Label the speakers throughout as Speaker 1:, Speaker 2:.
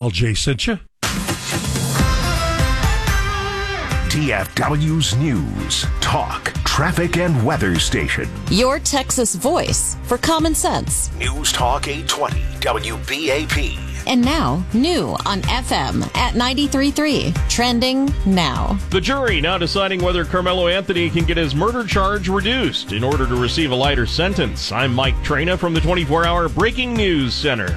Speaker 1: Well, Jay sent you.
Speaker 2: DFW's News, Talk, Traffic, and Weather Station.
Speaker 3: Your Texas voice for common sense.
Speaker 2: News Talk 820, WBAP.
Speaker 3: And now, new on FM at 93.3. Trending now.
Speaker 4: The jury now deciding whether Carmelo Anthony can get his murder charge reduced in order to receive a lighter sentence. I'm Mike Trena from the 24-hour Breaking News Center.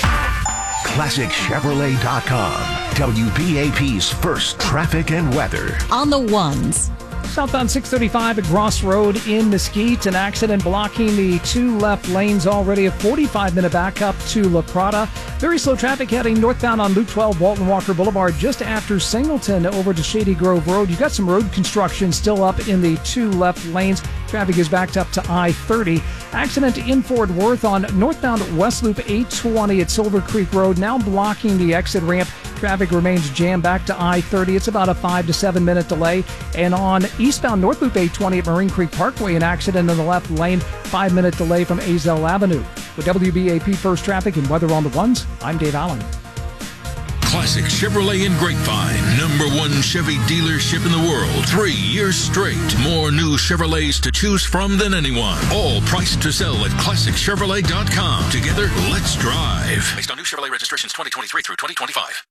Speaker 2: ClassicChevrolet.com, WBAP's first traffic and weather.
Speaker 3: On the ones.
Speaker 5: Southbound 635 at Gross Road in Mesquite. An accident blocking the two left lanes already. A 45-minute backup to La Prada. Very slow traffic heading northbound on Loop 12, Walton Walker Boulevard, just after Singleton over to Shady Grove Road. You've got some road construction still up in the two left lanes. Traffic is backed up to I-30. Accident in Fort Worth on northbound West Loop 820 at Silver Creek Road, now blocking the exit ramp. Traffic remains jammed back to I-30. It's about a 5 to 7 minute delay. And on eastbound North Loop 820 at Marine Creek Parkway, an accident in the left lane, 5-minute delay from Azell Avenue. With WBAP First Traffic and Weather on the Ones, I'm Dave Allen.
Speaker 6: Classic Chevrolet in Grapevine, #1 Chevy dealership in the world, 3 years straight. More new Chevrolets to choose from than anyone. All priced to sell at ClassicChevrolet.com. Together, let's drive. Based on new Chevrolet registrations 2023 through 2025.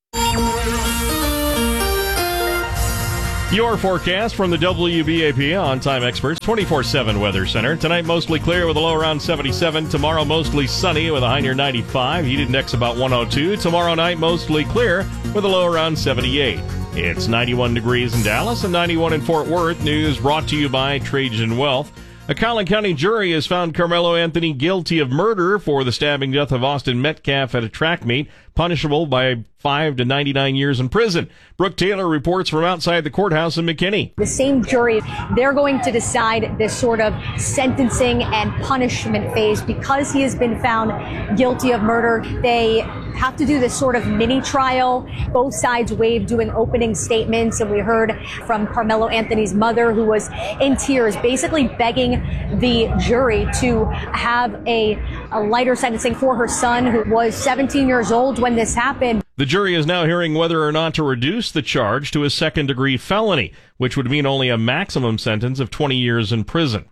Speaker 4: Your forecast from the WBAP On-Time Experts 24/7 Weather Center. Tonight, mostly clear with a low around 77. Tomorrow, mostly sunny with a high near 95. Heat index about 102. Tomorrow night, mostly clear with a low around 78. It's 91 degrees in Dallas and 91 in Fort Worth. News brought to you by Trajan Wealth. A Collin County jury has found Carmelo Anthony guilty of murder for the stabbing death of Austin Metcalf at a track meet, punishable by 5 to 99 years in prison. Brooke Taylor reports from outside the courthouse in McKinney.
Speaker 7: The same jury, they're going to decide this sort of sentencing and punishment phase because he has been found guilty of murder. They have to do this sort of mini trial. Both sides waived doing opening statements, and we heard from Carmelo Anthony's mother, who was in tears, basically begging the jury to have a lighter sentencing for her son, who was 17 years old when this happened.
Speaker 4: The jury is now hearing whether or not to reduce the charge to a second-degree felony, which would mean only a maximum sentence of 20 years in prison.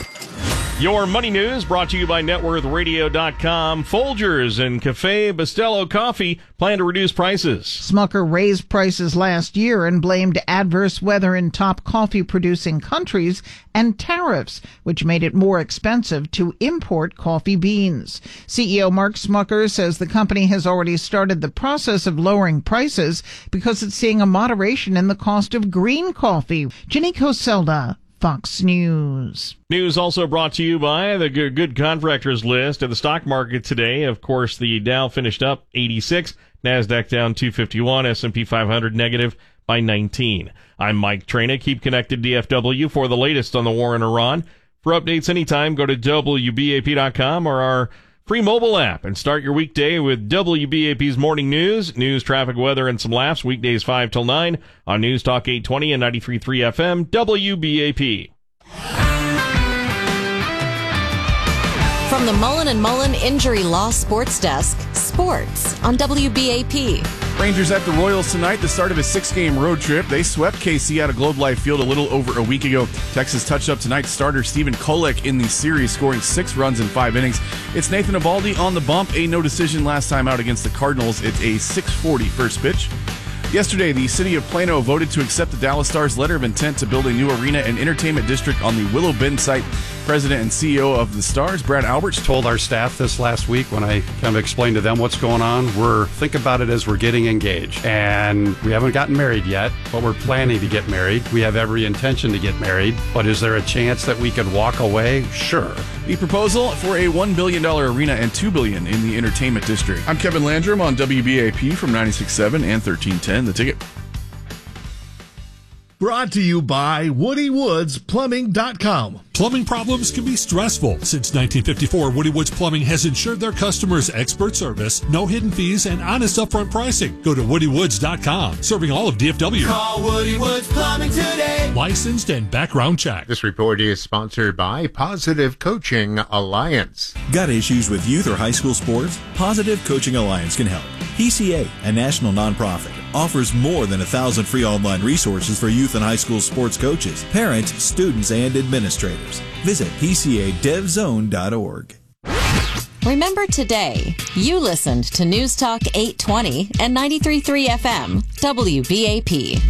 Speaker 4: Your money news brought to you by NetworthRadio.com. Folgers and Cafe Bustelo Coffee plan to reduce prices.
Speaker 8: Smucker raised prices last year and blamed adverse weather in top coffee-producing countries and tariffs, which made it more expensive to import coffee beans. CEO Mark Smucker says the company has already started the process of lowering prices because it's seeing a moderation in the cost of green coffee. Ginny Coselda, Fox News.
Speaker 4: News also brought to you by the Good Contractors list at the stock market today. Of course, the Dow finished up 86, NASDAQ down 251, S&P 500 negative by 19. I'm Mike Trena. Keep connected DFW for the latest on the war in Iran. For updates anytime, go to WBAP.com or our free mobile app and start your weekday with WBAP's morning news, traffic, weather, and some laughs. Weekdays 5 till 9 on News Talk 820 and 93.3 FM, WBAP.
Speaker 3: From the Mullen & Mullen Injury Law Sports Desk, sports on WBAP.
Speaker 9: Rangers at the Royals tonight, the start of a 6-game road trip. They swept KC out of Globe Life Field a little over a week ago. Texas touched up tonight's starter Stephen Kolek in the series, scoring 6 runs in 5 innings. It's Nathan Eovaldi on the bump, a no decision last time out against the Cardinals. It's a 6:40 first pitch. Yesterday, the city of Plano voted to accept the Dallas Stars' letter of intent to build a new arena and entertainment district on the Willow Bend site. President and CEO of the Stars, Brad Alberts,
Speaker 10: told our staff this last week when I kind of explained to them what's going on. Think about it as we're getting engaged. And we haven't gotten married yet, but we're planning to get married. We have every intention to get married. But is there a chance that we could walk away? Sure.
Speaker 9: The proposal for a $1 billion arena and $2 billion in the entertainment district. I'm Kevin Landrum on WBAP from 96.7 and 1310. The Ticket.
Speaker 1: Brought to you by WoodyWoodsPlumbing.com.
Speaker 11: Plumbing problems can be stressful. Since 1954, Woody Woods Plumbing has ensured their customers expert service, no hidden fees, and honest upfront pricing. Go to WoodyWoods.com, serving all of DFW.
Speaker 12: Call Woody Woods Plumbing today.
Speaker 11: Licensed and background checked.
Speaker 13: This report is sponsored by Positive Coaching Alliance.
Speaker 14: Got issues with youth or high school sports? Positive Coaching Alliance can help. PCA, a national nonprofit, offers more than 1,000 free online resources for youth and high school sports coaches, parents, students, and administrators. Visit PCADevZone.org.
Speaker 3: Remember today, you listened to News Talk 820 and 93.3 FM, WBAP.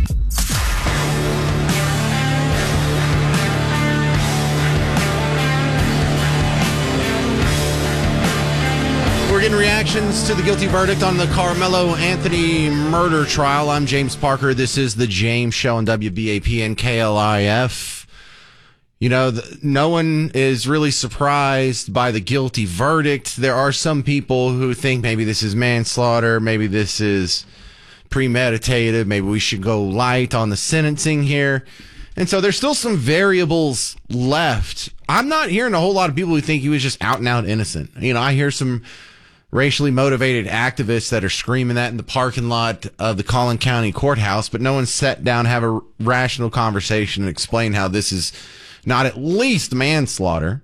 Speaker 15: We're getting reactions to the guilty verdict on the Carmelo Anthony murder trial. I'm James Parker. This is The James Show on WBAP and KLIF. You know, no one is really surprised by the guilty verdict. There are some people who think maybe this is manslaughter, maybe this is premeditated, maybe we should go light on the sentencing here. And so there's still some variables left. I'm not hearing a whole lot of people who think he was just out and out innocent. You know, I hear some racially motivated activists that are screaming that in the parking lot of the Collin County Courthouse, but no one's sat down, have a rational conversation and explain how this is not at least manslaughter.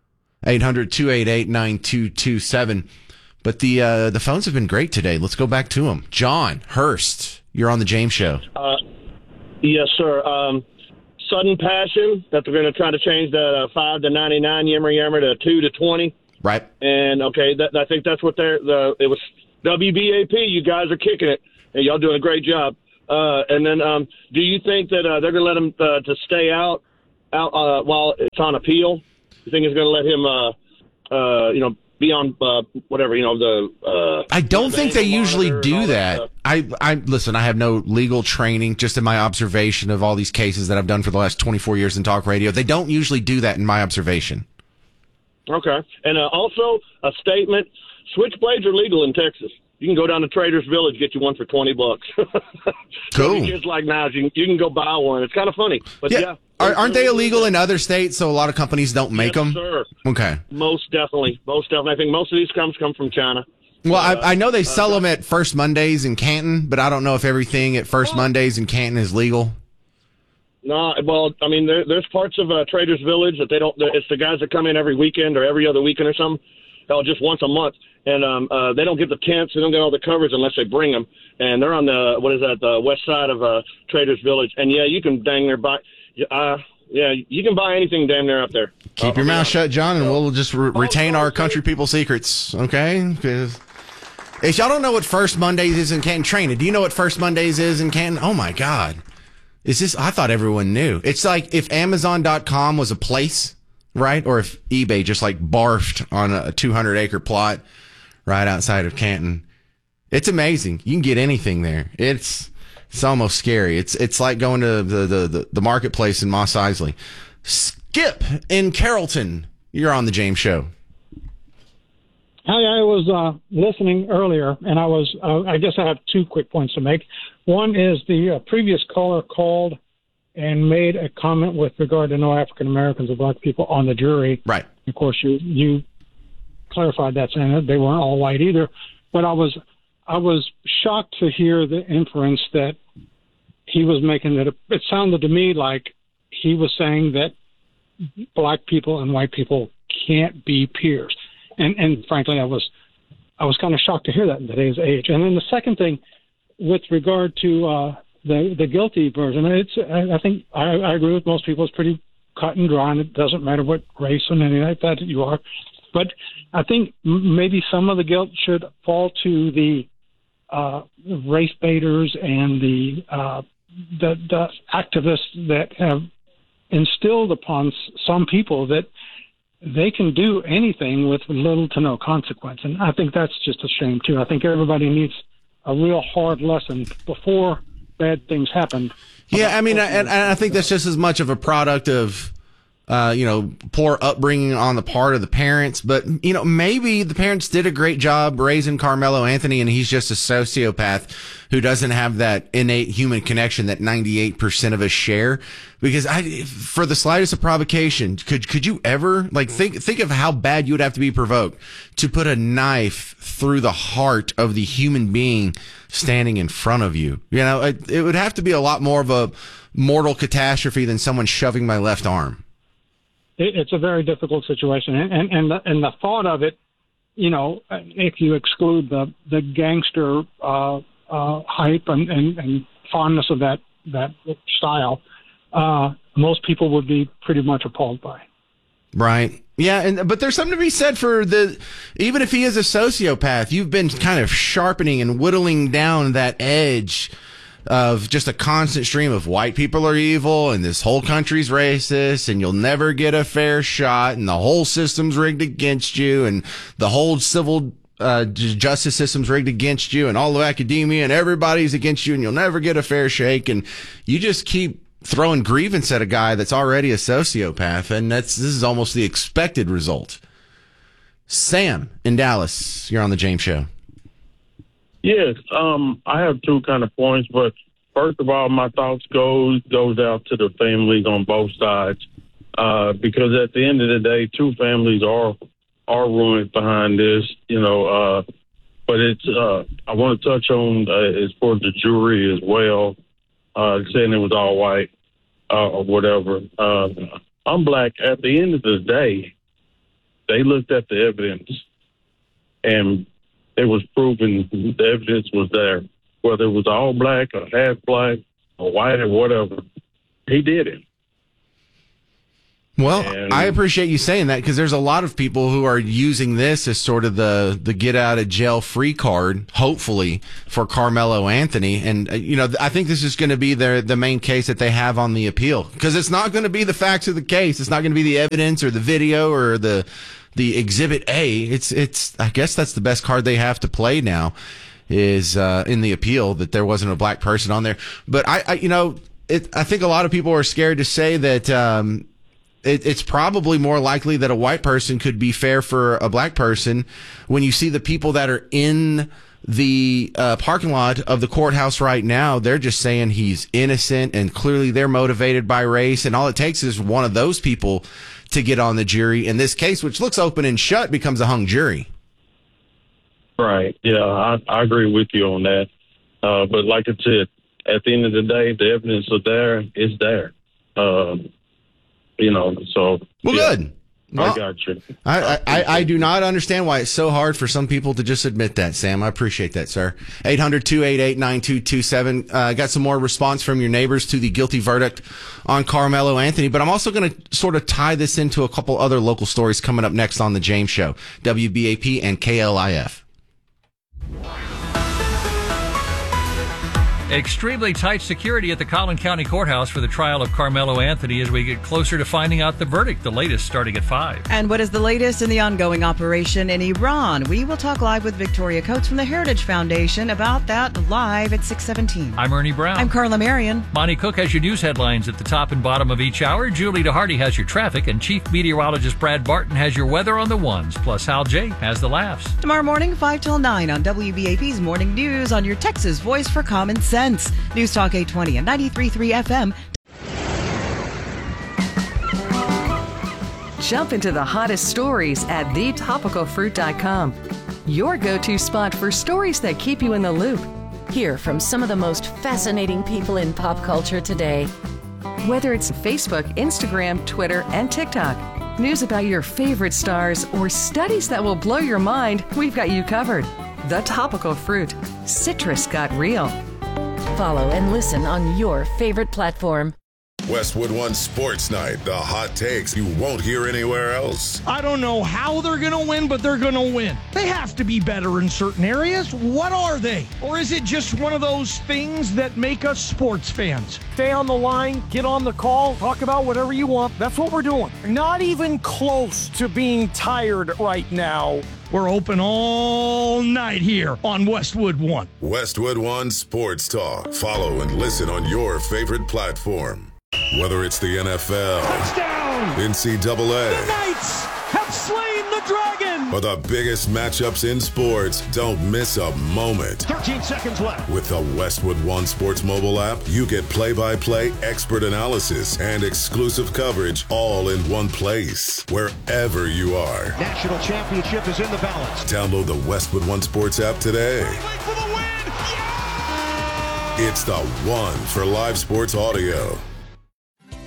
Speaker 15: 800-288-9227. But the phones have been great today. Let's go back to them. John Hurst, you're on the James Show.
Speaker 16: Yes, sir. Sudden passion that they're going to try to change the 5 to 99 yammer to 2 to 20.
Speaker 15: Right.
Speaker 16: And okay, I think that's what it was WBAP. You guys are kicking it, and y'all doing a great job. And then, do you think that they're going to let him to stay out while it's on appeal? You think it's going to let him, be on whatever,
Speaker 15: I don't think they usually do that. I listen, I have no legal training, just in my observation of all these cases that I've done for the last 24 years in talk radio. They don't usually do that in my observation.
Speaker 16: Okay. And also a statement, switchblades are legal in Texas. You can go down to Trader's Village, get you one for $20.
Speaker 15: Cool.
Speaker 16: Kids like now, you can go buy one. It's kind of funny. But yeah.
Speaker 15: Aren't they illegal in other states, so a lot of companies don't make them?
Speaker 16: Sir.
Speaker 15: Okay.
Speaker 16: Most definitely. I think most of these come from China.
Speaker 15: Well, I know they sell them at First Mondays in Canton, but I don't know if everything at First Mondays in Canton is legal.
Speaker 16: No, well, I mean, there's parts of Trader's Village that they don't. It's the guys that come in every weekend or every other weekend or something. Just once a month, and they don't get the tents, they don't get all the covers unless they bring them. And they're on the west side of Trader's Village. And yeah, you can dang near buy. You can buy anything damn near up there.
Speaker 15: Keep your mouth shut, John, and we'll just retain our country people secrets, okay? Because if y'all don't know what First Mondays is in Canton, Trina, do you know what First Mondays is in Canton? Oh my God. I thought everyone knew. It's like if Amazon.com was a place, right? Or if eBay just like barfed on a 200-acre plot right outside of Canton. It's amazing. You can get anything there. It's almost scary. It's like going to the marketplace in Mos Eisley. Skip in Carrollton. You're on the James Show.
Speaker 17: Hi, I was listening earlier, and I guess I have 2 quick points to make. One is the previous caller called and made a comment with regard to no African Americans or black people on the jury.
Speaker 15: Right.
Speaker 17: Of course, you clarified that, saying that they weren't all white either. But I was shocked to hear the inference that he was making. That it sounded to me like he was saying that black people and white people can't be peers. And frankly, I was kind of shocked to hear that in today's age. And then the second thing, with regard to the guilty version, I think I agree with most people. It's pretty cut and dry, and it doesn't matter what race and anything like that you are. But I think maybe some of the guilt should fall to the race baiters and the activists that have instilled upon some people that they can do anything with little to no consequence. And I think that's just a shame, too. I think everybody needs a real hard lesson before bad things happen.
Speaker 15: Yeah, I mean, and I think that's just as much of a product of, poor upbringing on the part of the parents. But, maybe the parents did a great job raising Carmelo Anthony, and he's just a sociopath who doesn't have that innate human connection that 98% of us share. Because for the slightest of provocation, could you ever think of how bad you would have to be provoked to put a knife through the heart of the human being standing in front of you? It would have to be a lot more of a mortal catastrophe than someone shoving my left arm.
Speaker 17: It's a very difficult situation, and the thought of it if you exclude the gangster hype and fondness of that style, most people would be pretty much appalled by.
Speaker 15: Right. Yeah, but there's something to be said for even if he is a sociopath, you've been kind of sharpening and whittling down that edge of just a constant stream of white people are evil and this whole country's racist and you'll never get a fair shot and the whole system's rigged against you and the whole civil justice system's rigged against you and all of academia and everybody's against you and you'll never get a fair shake, and you just keep throwing grievance at a guy that's already a sociopath, and this is almost the expected result. Sam in Dallas, you're on the James Show.
Speaker 18: Yes, I have two kind of points, but first of all, my thoughts goes out to the families on both sides, because at the end of the day, two families are ruined behind this, but it's I want to touch on as for the jury as well, saying it was all white or whatever. I'm black. At the end of the day, they looked at the evidence and it was proven the evidence was there, whether it was all black or half black or white or whatever. He did it.
Speaker 15: Well, I appreciate you saying that, because there's a lot of people who are using this as sort of the get out of jail free card, hopefully, for Carmelo Anthony. And, I think this is going to be the main case that they have on the appeal, because it's not going to be the facts of the case. It's not going to be the evidence or the video or the exhibit A. It's I guess that's the best card they have to play now, is in the appeal, that there wasn't a black person on there. But I think a lot of people are scared to say that it's probably more likely that a white person could be fair for a black person when you see the people that are in the parking lot of the courthouse right now. They're just saying he's innocent, and clearly they're motivated by race, and all it takes is one of those people to get on the jury. In this case, which looks open and shut, becomes a hung jury.
Speaker 18: Right. Yeah, I agree with you on that. But like I said, at the end of the day, the evidence is there. It's there. So. Well,
Speaker 15: yeah, good. Well,
Speaker 18: I got you.
Speaker 15: I do not understand why it's so hard for some people to just admit that, Sam. I appreciate that, sir. 800-288-9227. Got some more response from your neighbors to the guilty verdict on Carmelo Anthony, but I'm also going to sort of tie this into a couple other local stories coming up next on The James Show, WBAP and KLIF.
Speaker 19: Extremely tight security at the Collin County Courthouse for the trial of Carmelo Anthony as we get closer to finding out the verdict, the latest starting at 5.
Speaker 20: And what is the latest in the ongoing operation in Iran? We will talk live with Victoria Coates from the Heritage Foundation about that live at 6:17.
Speaker 19: I'm Ernie Brown.
Speaker 20: I'm Carla Marion.
Speaker 19: Monty Cook has your news headlines at the top and bottom of each hour. Julie DeHardy has your traffic, and Chief Meteorologist Brad Barton has your weather on the ones. Plus, Hal J has the laughs.
Speaker 20: Tomorrow morning, 5 till 9 on WBAP's Morning News on your Texas Voice for Common Sense. News Talk 820 and 93.3 FM.
Speaker 21: Jump into the hottest stories at thetopicalfruit.com. Your go-to spot for stories that keep you in the loop.
Speaker 22: Hear from some of the most fascinating people in pop culture today.
Speaker 21: Whether it's Facebook, Instagram, Twitter, and TikTok. News about your favorite stars or studies that will blow your mind, we've got you covered. The Topical Fruit. Citrus got real.
Speaker 22: Follow and listen on your favorite platform.
Speaker 23: Westwood One Sports Night. The hot takes you won't hear anywhere else.
Speaker 1: I don't know how they're going to win, but they're going to win. They have to be better in certain areas. What are they? Or is it just one of those things that make us sports fans? Stay on the line, get on the call, talk about whatever you want. That's what we're doing. Not even close to being tired right now. We're open all night here on Westwood One.
Speaker 23: Westwood One Sports Talk. Follow and listen on your favorite platform. Whether it's the NFL,
Speaker 1: touchdown,
Speaker 23: NCAA,
Speaker 1: the Knights have slain the dragon,
Speaker 23: or the biggest matchups in sports, don't miss a moment.
Speaker 1: 13 seconds left.
Speaker 23: With the Westwood One Sports mobile app, you get play-by-play expert analysis and exclusive coverage all in one place, wherever you are.
Speaker 1: National championship is in the balance.
Speaker 23: Download the Westwood One Sports app today.
Speaker 1: For the win! Yeah!
Speaker 23: It's the one for live sports audio.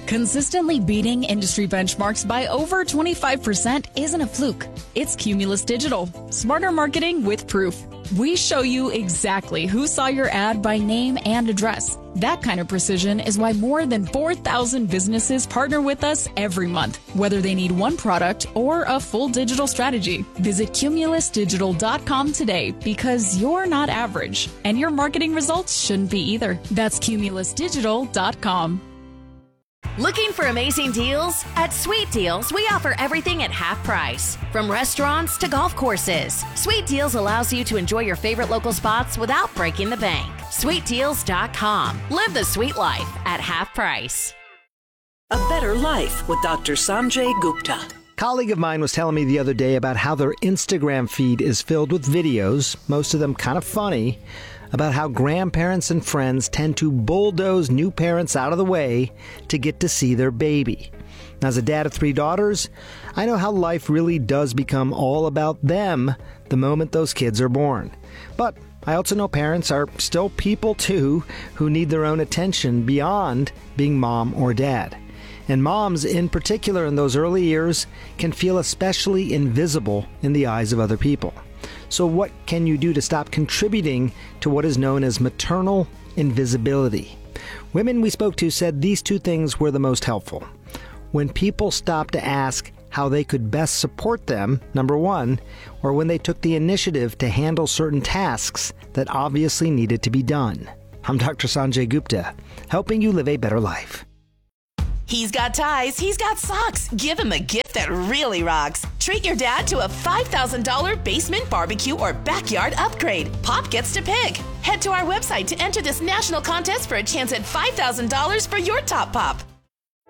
Speaker 2: Consistently beating industry benchmarks by over 25% isn't a fluke. It's Cumulus Digital. Smarter marketing with proof. We show you exactly who saw your ad by name and address. That kind of precision is why more than 4,000 businesses partner with us every month, whether they need one product or a full digital strategy. Visit cumulusdigital.com today because you're not average, and your marketing results shouldn't be either. That's cumulusdigital.com.
Speaker 22: Looking for amazing deals? At Sweet Deals, we offer everything at half price. From restaurants to golf courses, Sweet Deals allows you to enjoy your favorite local spots without breaking the bank. SweetDeals.com. Live the sweet life at half price.
Speaker 5: A Better Life with Dr. Sanjay Gupta.
Speaker 6: A colleague of mine was telling me the other day about how their Instagram feed is filled with videos, most of them kind of funny, about how grandparents and friends tend to bulldoze new parents out of the way to get to see their baby. Now, as a dad of 3 daughters, I know how life really does become all about them the moment those kids are born. But I also know parents are still people too who need their own attention beyond being mom or dad. And moms, in particular in those early years, can feel especially invisible in the eyes of other people. So what can you do to stop contributing to what is known as maternal invisibility? Women we spoke to said these 2 things were the most helpful. When people stopped to ask how they could best support them, number 1, or when they took the initiative to handle certain tasks that obviously needed to be done. I'm Dr. Sanjay Gupta, helping you live a better life.
Speaker 24: He's got ties, he's got socks. Give him a gift that really rocks. Treat your dad to a $5,000 basement barbecue or backyard upgrade. Pop gets to pick. Head to our website to enter this national contest for a chance at $5,000 for your top pop.